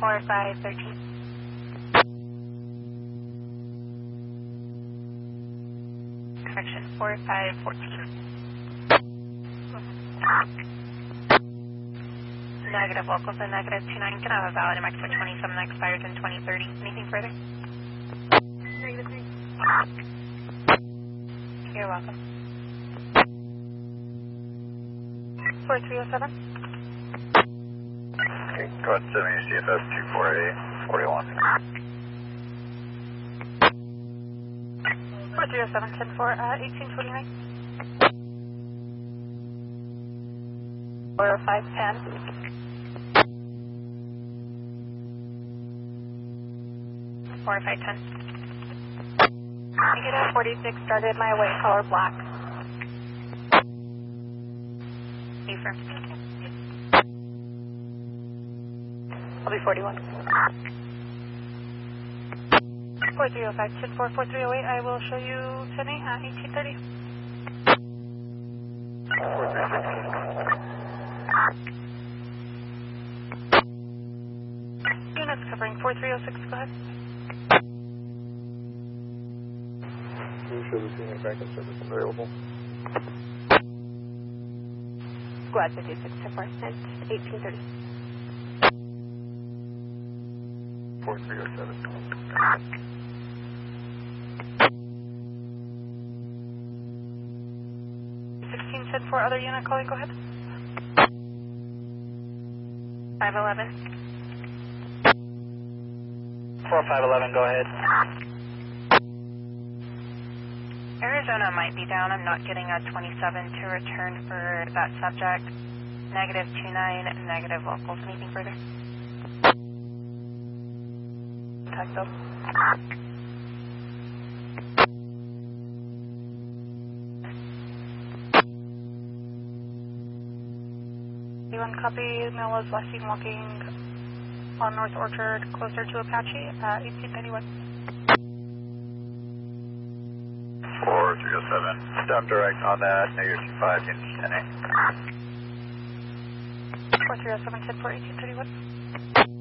4513. Correction, 4514. Negative, locals in negative 29. Can I have a valid MX for 27 that expires in 2030? Anything further? Negative 3. You're welcome. 4307. Okay, go ahead and send me CFS 24841. 4307, 10-4, 1829. 40510. 4510. Negative 46 started my white color black. Affirm. I'll be 41. 4305, 10-4, 4308. I will show you 10-8 at 1830. 4316. Units covering 4306, go ahead. Please show the senior banking service available. Squad 56, 10-4, 1830. 4307. 16-10-4, other unit calling, go ahead. 511. 4511, go ahead. Arizona might be down. I'm not getting a 27 to return for that subject. Negative 29, negative locals. Anything further? Contact them. One copy, Noah's last seen walking on North Orchard, closer to Apache, 1891. 4307. Stop direct on that, negative 25, units 10-8. 4307, 10-4, 1831.